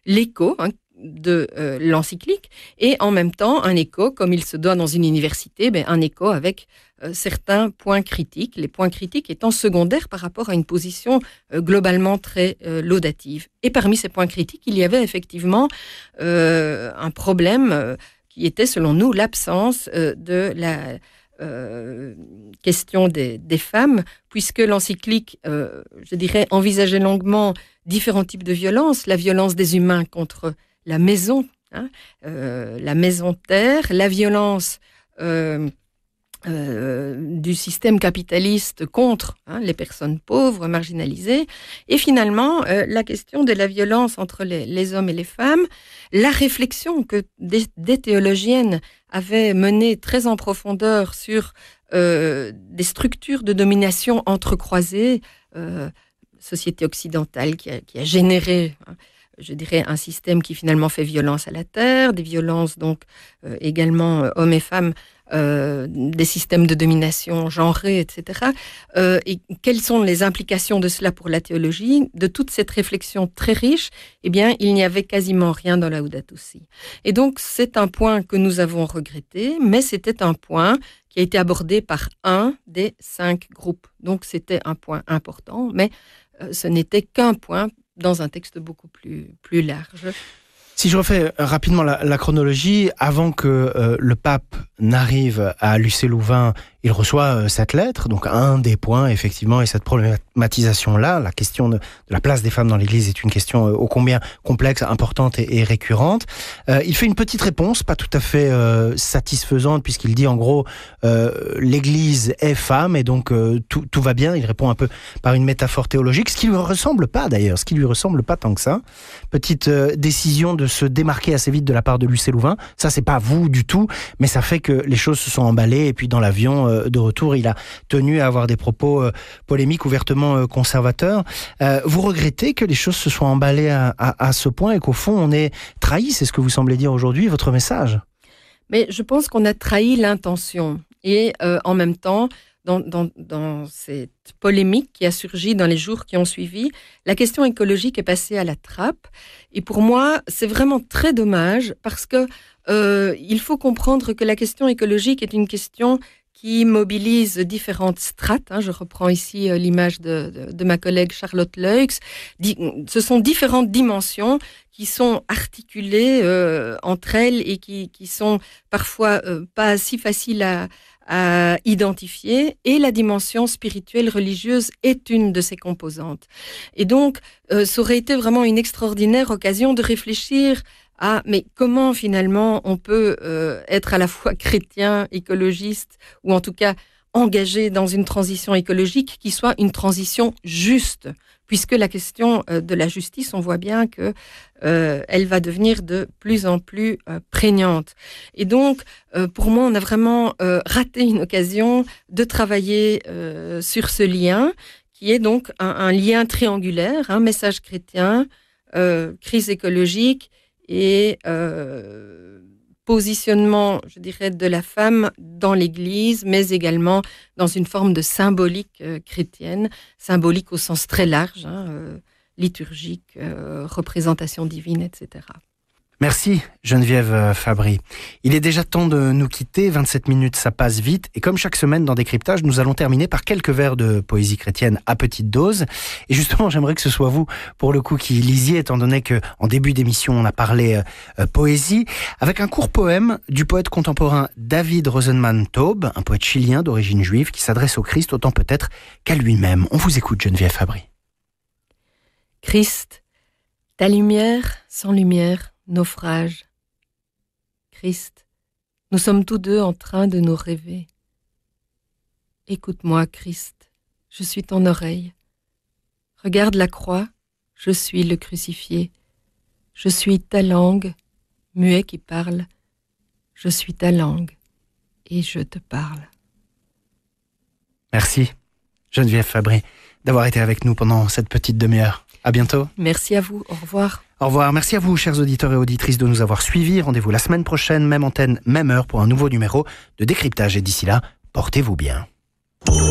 l'écho de l'encyclique et en même temps un écho, comme il se doit dans une université, un écho avec certains points critiques, les points critiques étant secondaires par rapport à une position globalement très laudative. Et parmi ces points critiques, il y avait effectivement un problème qui était, selon nous, l'absence de la question des femmes, puisque l'encyclique, je dirais, envisageait longuement différents types de violences, la violence des humains contre la maison, la maison-terre, la violence du système capitaliste contre les personnes pauvres, marginalisées, et finalement la question de la violence entre les hommes et les femmes, la réflexion que des théologiennes avaient menée très en profondeur sur des structures de domination entrecroisées, société occidentale qui a généré je dirais, un système qui finalement fait violence à la terre, des violences donc également hommes et femmes, des systèmes de domination genrés, etc. Et quelles sont les implications de cela pour la théologie? De toute cette réflexion très riche, eh bien, il n'y avait quasiment rien dans Laudato Si. Et donc, c'est un point que nous avons regretté, mais c'était un point qui a été abordé par un des 5 groupes. Donc, c'était un point important, mais ce n'était qu'un point dans un texte beaucoup plus large. Si je refais rapidement la chronologie, avant que le pape n'arrive à Lucé-Louvain, il reçoit cette lettre. Donc un des points, effectivement, est cette problématisation-là. La question de la place des femmes dans l'Église est une question ô combien complexe, importante et récurrente. Il fait une petite réponse, pas tout à fait satisfaisante, puisqu'il dit en gros l'Église est femme et donc tout va bien. Il répond un peu par une métaphore théologique, ce qui lui ressemble pas d'ailleurs, ce qui lui ressemble pas tant que ça. Petite décision de se démarquer assez vite de la part de Lucé-Louvain. Ça, c'est pas vous du tout, mais ça fait que les choses se sont emballées et puis dans l'avion de retour, il a tenu à avoir des propos polémiques, ouvertement conservateurs. Vous regrettez que les choses se soient emballées à ce point et qu'au fond, on ait trahi, c'est ce que vous semblez dire aujourd'hui, votre message? Mais je pense qu'on a trahi l'intention. Et en même temps, dans cette polémique qui a surgi dans les jours qui ont suivi, la question écologique est passée à la trappe. Et pour moi, c'est vraiment très dommage parce que il faut comprendre que la question écologique est une question qui mobilise différentes strates. Je reprends ici l'image de ma collègue Charlotte Leux. Ce sont différentes dimensions qui sont articulées entre elles et qui sont parfois pas si faciles à identifier, et la dimension spirituelle religieuse est une de ces composantes. Et donc, ça aurait été vraiment une extraordinaire occasion de réfléchir mais comment finalement on peut être à la fois chrétien, écologiste, ou en tout cas engagé dans une transition écologique qui soit une transition juste, puisque la question de la justice, on voit bien que elle va devenir de plus en plus prégnante. Et donc, pour moi, on a vraiment raté une occasion de travailler sur ce lien, qui est donc un lien triangulaire, message chrétien, crise écologique, et positionnement, je dirais, de la femme dans l'Église, mais également dans une forme de symbolique chrétienne, symbolique au sens très large, liturgique, représentation divine, etc. Merci Geneviève Fabry. Il est déjà temps de nous quitter, 27 minutes ça passe vite, et comme chaque semaine dans Décryptage, nous allons terminer par quelques vers de poésie chrétienne à petite dose. Et justement, j'aimerais que ce soit vous, pour le coup, qui lisiez, étant donné qu'en début d'émission, on a parlé poésie, avec un court poème du poète contemporain David Rosenman Taube, un poète chilien d'origine juive qui s'adresse au Christ autant peut-être qu'à lui-même. On vous écoute, Geneviève Fabry. Christ, ta lumière sans lumière, naufrage. Christ, nous sommes tous deux en train de nous rêver. Écoute-moi, Christ, je suis ton oreille. Regarde la croix, je suis le crucifié. Je suis ta langue, muet qui parle. Je suis ta langue et je te parle. Merci, Geneviève Fabry, d'avoir été avec nous pendant cette petite demi-heure. À bientôt. Merci à vous, au revoir. Au revoir, merci à vous chers auditeurs et auditrices de nous avoir suivis. Rendez-vous la semaine prochaine, même antenne, même heure pour un nouveau numéro de Décryptage. Et d'ici là, portez-vous bien.